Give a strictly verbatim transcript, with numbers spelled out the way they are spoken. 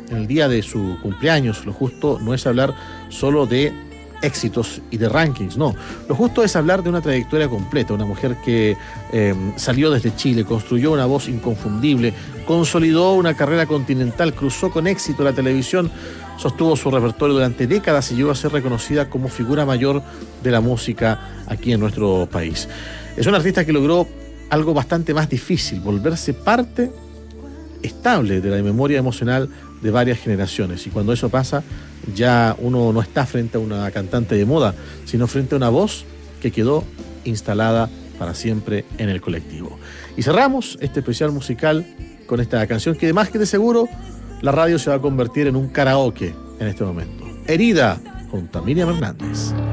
en el día de su cumpleaños, lo justo no es hablar solo de éxitos y de rankings, no. Lo justo es hablar de una trayectoria completa, una mujer que eh, salió desde Chile, construyó una voz inconfundible, consolidó una carrera continental, cruzó con éxito la televisión, sostuvo su repertorio durante décadas y llegó a ser reconocida como figura mayor de la música aquí en nuestro país. Es una artista que logró algo bastante más difícil, volverse parte estable de la memoria emocional de varias generaciones. Y cuando eso pasa, ya uno no está frente a una cantante de moda, sino frente a una voz que quedó instalada para siempre en el colectivo. Y cerramos este especial musical con esta canción que, de más que de seguro, la radio se va a convertir en un karaoke en este momento. Herida, junto a Miriam Hernández.